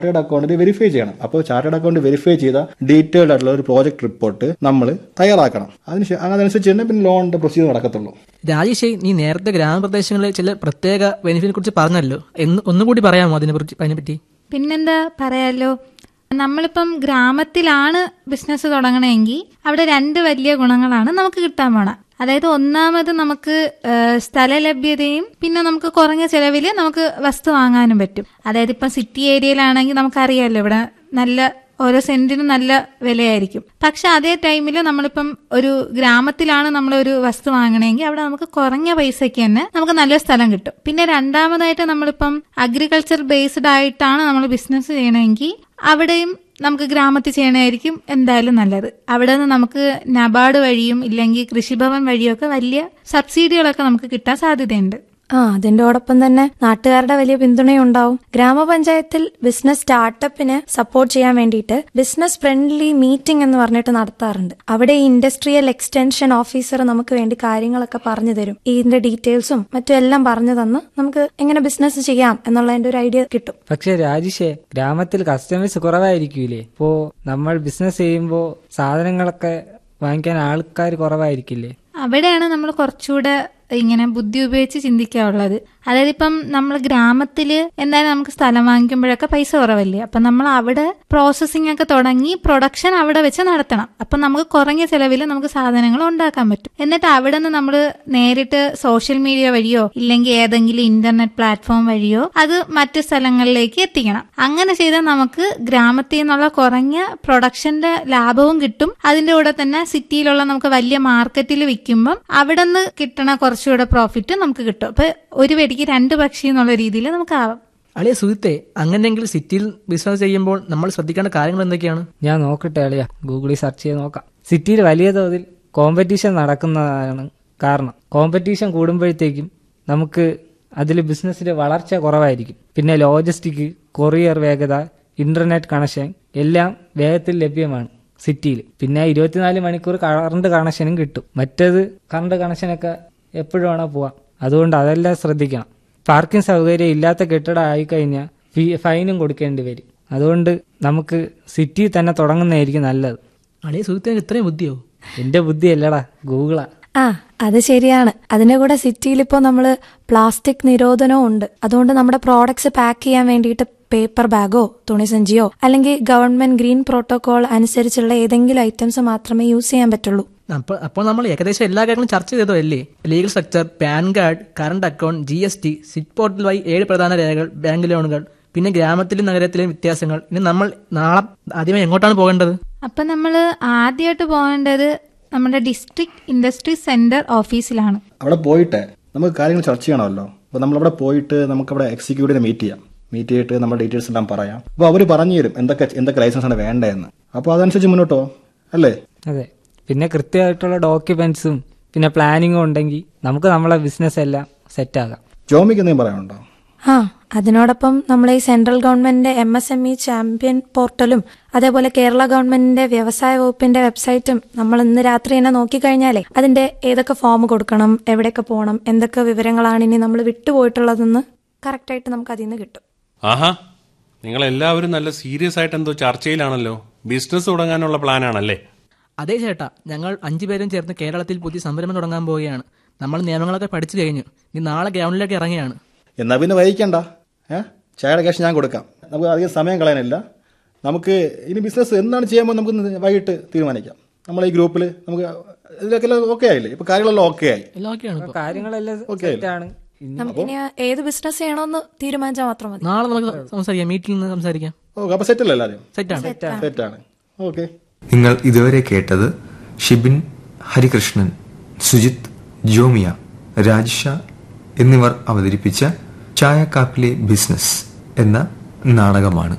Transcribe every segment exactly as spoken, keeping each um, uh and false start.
Chartered അക്കൗണ്ടിൽ verify ചെയ്യണം. അപ്പോൾ ചാർട്ടേഡ് അക്കൗണ്ട് വെരിഫൈ ചെയ്ത ഡീറ്റെയിൽഡ് ആയിട്ടുള്ള ഒരു പ്രോജക്ട് റിപ്പോർട്ട് നമ്മൾ തയ്യാറാക്കണം. അതിന് അതനുസരിച്ച് തന്നെ പിന്നെ ലോണിന്റെ പ്രൊസീജിയർ നടക്കത്തുള്ളൂ. രാജേഷ്, നീ നേരത്തെ ഗ്രാമപ്രദേശങ്ങളിലെ ചില പ്രത്യേക ബെനിഫിറ്റിനെ കുറിച്ച് പറഞ്ഞല്ലോ, ഒന്നുകൂടി പറയാമോ അതിനെ കുറിച്ച്? അതിനെപ്പറ്റി പിന്നെന്താ പറയാലോ, നമ്മളിപ്പം ഗ്രാമത്തിലാണ് ബിസിനസ് തുടങ്ങണമെങ്കിൽ അവിടെ രണ്ട് വലിയ ഗുണങ്ങളാണ് നമുക്ക് കിട്ടാൻ പോണ. അതായത് ഒന്നാമത് നമുക്ക് സ്ഥല ലഭ്യതയും പിന്നെ നമുക്ക് കുറഞ്ഞ ചെലവിൽ നമുക്ക് വസ്തു വാങ്ങാനും പറ്റും. അതായത് ഇപ്പം സിറ്റി ഏരിയയിലാണെങ്കിൽ നമുക്കറിയാമല്ലോ ഇവിടെ നല്ല ഓരോ സെന്റിനും നല്ല വിലയായിരിക്കും. പക്ഷെ അതേ ടൈമിൽ നമ്മളിപ്പം ഒരു ഗ്രാമത്തിലാണ് നമ്മളൊരു വസ്തു വാങ്ങണമെങ്കിൽ അവിടെ നമുക്ക് കുറഞ്ഞ പൈസയ്ക്ക് തന്നെ നമുക്ക് നല്ലൊരു സ്ഥലം കിട്ടും. പിന്നെ രണ്ടാമതായിട്ട് നമ്മളിപ്പം അഗ്രികൾച്ചർ ബേസ്ഡ് ആയിട്ടാണ് നമ്മൾ ബിസിനസ് ചെയ്യണമെങ്കിൽ അവിടെയും നമുക്ക് ഗ്രാമത്തിൽ ചെയ്യണമായിരിക്കും എന്തായാലും നല്ലത്. അവിടെ നിന്ന് നമുക്ക് നബാർഡ് വഴിയും ഇല്ലെങ്കിൽ കൃഷിഭവൻ വഴിയും ഒക്കെ വലിയ സബ്സിഡികളൊക്കെ നമുക്ക് കിട്ടാൻ സാധ്യതയുണ്ട്. ആ അതിന്റോടൊപ്പം തന്നെ നാട്ടുകാരുടെ വലിയ പിന്തുണയുണ്ടാവും. ഗ്രാമപഞ്ചായത്തിൽ ബിസിനസ് സ്റ്റാർട്ടപ്പിന് സപ്പോർട്ട് ചെയ്യാൻ വേണ്ടിയിട്ട് ബിസിനസ് ഫ്രണ്ട്ലി മീറ്റിംഗ് എന്ന് പറഞ്ഞിട്ട് നടത്താറുണ്ട്. അവിടെ ഈ ഇൻഡസ്ട്രിയൽ എക്സ്റ്റൻഷൻ ഓഫീസർ നമുക്ക് വേണ്ടി കാര്യങ്ങളൊക്കെ പറഞ്ഞു തരും. ഇതിന്റെ ഡീറ്റെയിൽസും മറ്റും എല്ലാം പറഞ്ഞു തന്ന് നമുക്ക് എങ്ങനെ ബിസിനസ് ചെയ്യാം എന്നുള്ളതിന്റെ ഒരു ഐഡിയ കിട്ടും. പക്ഷെ രാജേഷേ, ഗ്രാമത്തിൽ കസ്റ്റമേഴ്സ് കുറവായിരിക്കൂലേ? ഇപ്പോ നമ്മൾ ബിസിനസ് ചെയ്യുമ്പോ സാധനങ്ങളൊക്കെ വാങ്ങിക്കാൻ ആൾക്കാർ കുറവായിരിക്കില്ലേ? അവിടെയാണ് നമ്മൾ കുറച്ചുകൂടെ ഇങ്ങനെ ബുദ്ധി ഉപയോഗിച്ച് ചിന്തിക്കാനുള്ളത്. അതായത് ഇപ്പം നമ്മൾ ഗ്രാമത്തില് എന്തായാലും നമുക്ക് സ്ഥലം വാങ്ങിക്കുമ്പോഴൊക്കെ പൈസ കുറവല്ലേ, അപ്പൊ നമ്മൾ അവിടെ പ്രോസസ്സിംഗ് ഒക്കെ തുടങ്ങി പ്രൊഡക്ഷൻ അവിടെ വെച്ച് നടത്തണം. അപ്പൊ നമുക്ക് കുറഞ്ഞ ചെലവിൽ നമുക്ക് സാധനങ്ങൾ ഉണ്ടാക്കാൻ പറ്റും. എന്നിട്ട് അവിടെ നിന്ന് നമ്മൾ നേരിട്ട് സോഷ്യൽ മീഡിയ വഴിയോ ഇല്ലെങ്കിൽ ഏതെങ്കിലും ഇന്റർനെറ്റ് പ്ലാറ്റ്ഫോം വഴിയോ അത് മറ്റു സ്ഥലങ്ങളിലേക്ക് എത്തിക്കണം. അങ്ങനെ ചെയ്താൽ നമുക്ക് ഗ്രാമത്തിൽ നിന്നുള്ള കുറഞ്ഞ പ്രൊഡക്ഷന്റെ ലാഭവും കിട്ടും. അതിന്റെ കൂടെ തന്നെ സിറ്റിയിലുള്ള നമുക്ക് വലിയ മാർക്കറ്റിൽ വിൽക്കുമ്പം അവിടെ നിന്ന് കിട്ടണ കുറച്ചുകൂടെ പ്രോഫിറ്റ് നമുക്ക് കിട്ടും. അപ്പൊ ഒരു വെടിക്ക് രണ്ട് പക്ഷി എന്നുള്ള രീതിയിൽ നമുക്ക് ആവാം. അളിയ സുഹൃത്തെ, അങ്ങനെയെങ്കിൽ സിറ്റിയിൽ ബിസിനസ് ചെയ്യുമ്പോൾ നമ്മൾ ശ്രദ്ധിക്കേണ്ട കാര്യങ്ങൾ എന്തൊക്കെയാണ്? ഞാൻ നോക്കട്ടെ അളിയ, ഗൂഗിളിൽ സെർച്ച് ചെയ്ത് നോക്കാം. സിറ്റിയിൽ വലിയ തോതിൽ കോമ്പറ്റീഷൻ നടക്കുന്നതാണ് കാരണം. കോമ്പറ്റീഷൻ കൂടുമ്പോഴത്തേക്കും നമുക്ക് അതിൽ ബിസിനസ്സിൽ വളർച്ച കുറവായിരിക്കും. പിന്നെ ലോജിസ്റ്റിക്, കൊറിയർ വേഗത, ഇന്റർനെറ്റ് കണക്ഷൻ എല്ലാം വേഗത്തിൽ ലഭ്യമാണ് സിറ്റിയിൽ. പിന്നെ ഇരുപത്തിനാല് മണിക്കൂർ കറണ്ട് കണക്ഷനും കിട്ടും. മറ്റേത് കറണ്ട് കണക്ഷനൊക്കെ എപ്പോഴും വേണോ പോവാം. അതുകൊണ്ട് അതെല്ലാം ശ്രദ്ധിക്കണം. പാർക്കിംഗ് സൗകര്യം ഇല്ലാത്ത കെട്ടിടം ആയിക്കഴിഞ്ഞാൽ ഫീ ഫൈനും കൊടുക്കേണ്ടി വരും. അതുകൊണ്ട് നമുക്ക് സിറ്റിയിൽ തന്നെ തുടങ്ങുന്നതായിരിക്കും നല്ലത്. അളിയ സുഹൃത്തിന് ഇത്രയും ബുദ്ധിയോ? എന്റെ ബുദ്ധി അല്ലടാ, ഗൂഗിളാ. ആ അത് ശരിയാണ്. അതിന്റെ കൂടെ സിറ്റിയിൽ ഇപ്പോൾ നമ്മള് പ്ലാസ്റ്റിക് നിരോധനവും ഉണ്ട്. അതുകൊണ്ട് നമ്മുടെ പ്രോഡക്ട്സ് പാക്ക് ചെയ്യാൻ വേണ്ടിയിട്ട് പേപ്പർ ബാഗോ തുണിസഞ്ചിയോ അല്ലെങ്കിൽ ഗവൺമെന്റ് ഗ്രീൻ പ്രോട്ടോകോൾ അനുസരിച്ചുള്ള ഏതെങ്കിലും ഐറ്റംസ് മാത്രമേ യൂസ് ചെയ്യാൻ പറ്റുള്ളൂ. അപ്പോൾ നമ്മൾ ഏകദേശം എല്ലാ കാര്യങ്ങളും ചർച്ച ചെയ്തോ അല്ലേ? Legal structure, pan card, current account, G S T, sit portal വഴി ഏഴ് പ്രധാന രേഖകൾ, ബാങ്ക് ലോണുകൾ, പിന്നെ ഗ്രാമത്തിലും നഗരത്തിലും വ്യത്യാസങ്ങൾ. ഇനി നമ്മൾ നാളെ ആദ്യമേ എങ്ങോട്ടാണ് പോകേണ്ടത്? അപ്പൊ നമ്മൾ ആദ്യമായിട്ട് പോകേണ്ടത് നമ്മുടെ ഡിസ്ട്രിക്ട് ഇൻഡസ്ട്രി സെന്റർ ഓഫീസിലാണ്. അവിടെ പോയിട്ട് നമുക്ക് കാര്യങ്ങൾ ചർച്ച ചെയ്യണമല്ലോ. അപ്പോൾ നമ്മളവിടെ പോയിട്ട് നമുക്കവിടെ എക്സിക്യൂട്ടീവിനെ മീറ്റ് ചെയ്യാം. മീറ്റ് ചെയ്തിട്ട് നമ്മുടെ ഡീറ്റെയിൽസ് എല്ലാം പറയാം. അപ്പോൾ അവർ പറഞ്ഞു തരും എന്തൊക്കെ എന്തൊക്കെ ലൈസൻസ് ആണ് വേണ്ടതെന്ന്. അപ്പോൾ അതനുസരിച്ച് മുന്നോട്ടോ അല്ലേ? അതെ. പിന്നെ കൃത്യമായിട്ടുള്ള ഡോക്യുമെന്റ്സും പിന്നെ പ്ലാനിങ്ങും ഉണ്ടെങ്കിൽ നമുക്ക് നമ്മളെ ബിസിനസ് എല്ലാം സെറ്റ് ആകാം. ജോമിക്ക് എന്തെങ്കിലും പറയാനുണ്ടോ? ആ അതിനോടൊപ്പം നമ്മൾ ഈ സെൻട്രൽ ഗവൺമെന്റിന്റെ M S M E champion പോർട്ടലും അതേപോലെ കേരള ഗവൺമെന്റിന്റെ വ്യവസായ വകുപ്പിന്റെ വെബ്സൈറ്റും നമ്മൾ ഇന്ന് രാത്രി തന്നെ നോക്കിക്കഴിഞ്ഞാലേ അതിന്റെ ഏതൊക്കെ ഫോം കൊടുക്കണം, എവിടെയൊക്കെ പോകണം, എന്തൊക്കെ വിവരങ്ങളാണ് ഇനി നമ്മൾ വിട്ടുപോയിട്ടുള്ളതെന്ന് കറക്റ്റായിട്ട് നമുക്ക് അതിൽ നിന്ന് കിട്ടും. ആഹാ, നിങ്ങൾ എല്ലാവരും നല്ല സീരിയസ് ആയിട്ട് എന്തോ ചർച്ചയിലാണല്ലോ. ബിസിനസ് തുടങ്ങാനുള്ള പ്ലാനാണല്ലേ? അതേ ചേട്ടാ, ഞങ്ങൾ അഞ്ചുപേരും ചേർന്ന് കേരളത്തിൽ പുതിയ സംരംഭം തുടങ്ങാൻ പോവുകയാണ്. നമ്മൾ നിയമങ്ങളൊക്കെ പഠിച്ചു കഴിഞ്ഞു. ഇനി നാളെ ഗ്രൗണ്ടിലേക്ക് ഇറങ്ങിയാണ്. എന്നാ പിന്നെ വൈകിക്കണ്ട. ഏഹ് ചായയുടെ ക്യാഷ് ഞാൻ കൊടുക്കാം. നമുക്ക് അധികം സമയം കളയാനില്ല. നമുക്ക് ഇനി ബിസിനസ് എന്താണ് ചെയ്യാൻ നമുക്ക് വൈകിട്ട് തീരുമാനിക്കാം. നമ്മളെ ഈ ഗ്രൂപ്പിൽ നമുക്ക് ഇതിലൊക്കെ ഓക്കെ ആയില്ലേ? ഇപ്പൊ കാര്യങ്ങളെല്ലാം ഓക്കെ ആയി. കാര്യങ്ങളെല്ലാം ഓക്കെ ആയി. നമുക്കിനി ഏത് ബിസിനസ് ചെയ്യണമെന്ന് തീരുമാനിച്ചാൽ മാത്രം മതി. നാളെ നമുക്ക് സംസാരിക്കാം, മീറ്റിംഗ് സംസാരിക്കാം. ഓക്കെ, അപ്പൊ സെറ്റ് അല്ലേ? എല്ലാവരും സെറ്റാണ് സെറ്റാണ് ഓക്കെ. നിങ്ങൾ ഇതുവരെ കേട്ടത് ഷിബിൻ, ഹരികൃഷ്ണൻ, സുജിത്, ജോമിയ, രാജിഷ എന്നിവർ അവതരിപ്പിച്ച ചായക്കാപ്പിലെ ബിസിനസ് എന്ന നാടകമാണ്.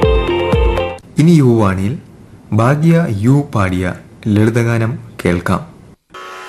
ഇനി യുവാണിയിൽ ഭാഗ്യ യു പാടിയ ലളിതഗാനം കേൾക്കാം.